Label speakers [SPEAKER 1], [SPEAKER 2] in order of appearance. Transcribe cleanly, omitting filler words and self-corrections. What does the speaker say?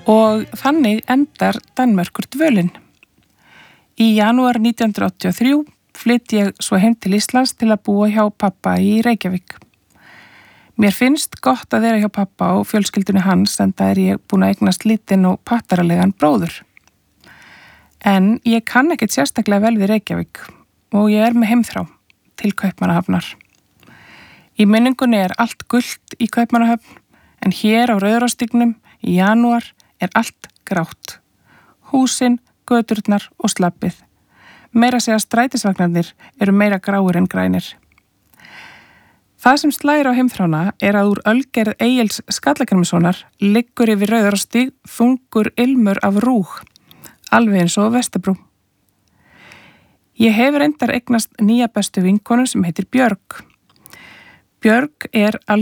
[SPEAKER 1] Og þannig endar Danmerkur dvölin. Í janúar 1983 flytt ég svo heim til Íslands til að búa hjá pappa í Reykjavík. Mér finnst gott að vera hjá pappa og fjölskyldunni hans, enda ég búin að eignast lítinn og pattaralegan bróður. En ég kann ekkert sérstaklega vel við Reykjavík og ég með heimþrá til Kaupmannahafnar. Í minningunni allt gult í Kaupmannahöfn, en hér á Rauðarárstígnum í janúar allt grátt. Húsin, göturnar og slabbið. Meira segja strætisvagnarnir meira gráir en grænir. Það sem slægir á heimþrána að úr ölgerð Egils Skallagrímssonar liggur yfir Rauðarárstíg þungur ilmur af rúg, alveg eins og Vesturbrú. Ég hef reyndar eignast nýja bestu vinkonu sem heitir Björg. Björg